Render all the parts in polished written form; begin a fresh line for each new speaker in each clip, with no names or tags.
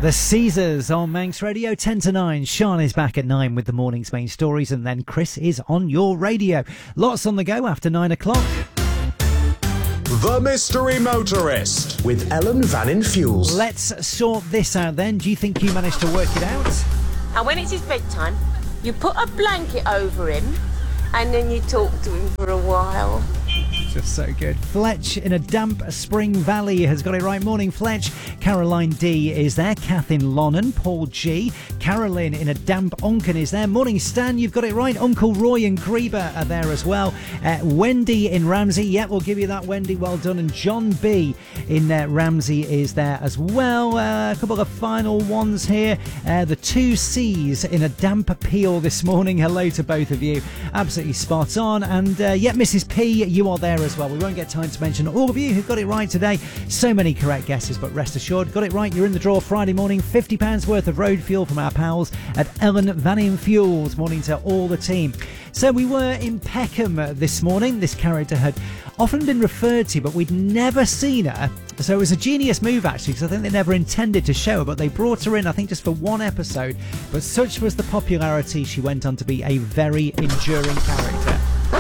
The Caesars on Manx Radio, 10 to 9. Sean is back at 9 with the morning's main stories, and then Chris is on your radio. Lots on the go after 9 o'clock.
The Mystery Motorist with Ellen Vannin Fuels.
Let's sort this out then. Do you think you managed to work it out?
And when it's his bedtime, you put a blanket over him and then you talk to him for a while.
Just so good. Fletch in a damp Spring Valley has got it right. Morning, Fletch. Caroline D is there. Kath in Lonnon. Paul G. Carolyn in a damp Onken is there. Morning, Stan. You've got it right. Uncle Roy and Greba are there as well. Wendy in Ramsey. Yep, we'll give you that, Wendy. Well done. And John B in Ramsey is there as well. A couple of final ones here. The 2 C's in a damp Peel this morning. Hello to both of you. Absolutely spot on. And yep, Mrs. P, you are there as well. We won't get time to mention all of you who've got it right today. So many correct guesses, but rest assured, got it right. You're in the draw Friday morning. £50 worth of road fuel from our pals at Ellen Vannin Fuels. Morning to all the team. So we were in Peckham this morning. This character had often been referred to, but we'd never seen her. So it was a genius move, actually, because I think they never intended to show her, but they brought her in, I think, just for one episode. But such was the popularity, she went on to be a very enduring character.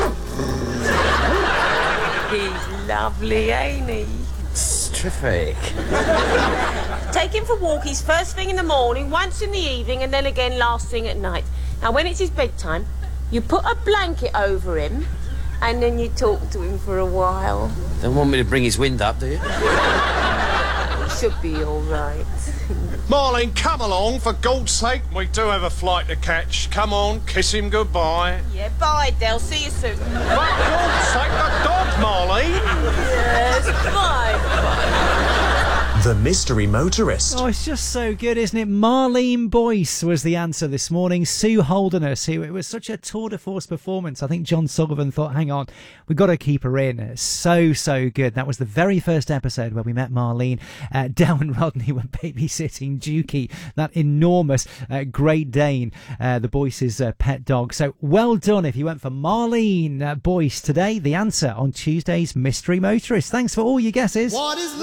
He's lovely, ain't he?
It's terrific.
Take him for walkies first thing in the morning, once in the evening, and then again last thing at night. Now, when it's his bedtime, you put a blanket over him, and then you talk to him for a while.
Don't want me to bring his wind up, do you?
It should be all right.
Marlene, come along, for God's sake. We do have a flight to catch. Come on, kiss him goodbye.
Yeah, bye, Del. See you soon.
For God's sake, the dog, Marlene.
Yes, bye.
The Mystery Motorist.
Oh, it's just so good, isn't it? Marlene Boyce was the answer this morning. Sue Holderness, who it was such a tour de force performance. I think John Sullivan thought, hang on, we've got to keep her in. So good. That was the very first episode where we met Marlene. Del and Rodney were babysitting Dukey, that enormous Great Dane, the Boyce's pet dog. So well done if you went for Marlene Boyce today. The answer on Tuesday's Mystery Motorist. Thanks for all your guesses.
What is